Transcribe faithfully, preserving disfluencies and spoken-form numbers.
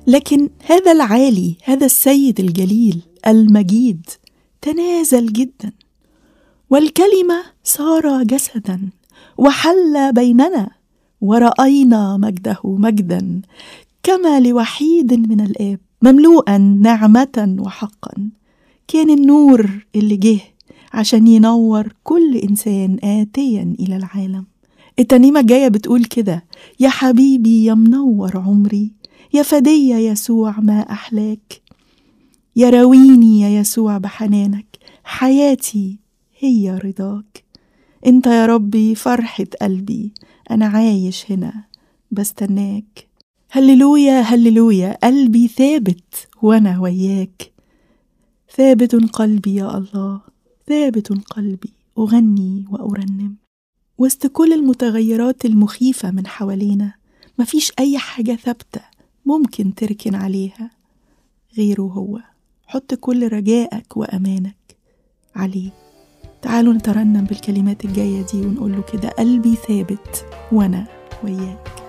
لكن هذا العالي، هذا السيد الجليل المجيد تنازل جدا، والكلمة صار جسدا وحل بيننا، ورأينا مجده مجدا كما لوحيد من الآب مملوءا نعمة وحقا. كان النور اللي جه عشان ينور كل إنسان آتيا إلى العالم. الترنيمة الجاية بتقول كده: يا حبيبي يا منور عمري، يا فدي يسوع ما أحلاك، يا راويني يا يسوع بحنانك، حياتي هي رضاك. انت يا ربي فرحة قلبي، أنا عايش هنا بستناك. هللويا هللويا، قلبي ثابت وأنا وياك. ثابت قلبي يا الله، ثابت قلبي، أغني وأرنم. وسط كل المتغيرات المخيفة من حوالينا مفيش أي حاجة ثابتة ممكن تركن عليها غيره هو. حط كل رجائك وأمانك عليه. تعالوا نترنم بالكلمات الجاية دي ونقول له كده: قلبي ثابت وأنا وياك.